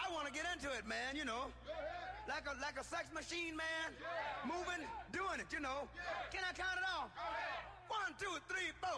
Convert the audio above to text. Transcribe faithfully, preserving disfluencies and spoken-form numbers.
I want to get into it, man, you know. Like a like a sex machine, man. Moving, doing it, you know. Can I count it off? One, two, three, four.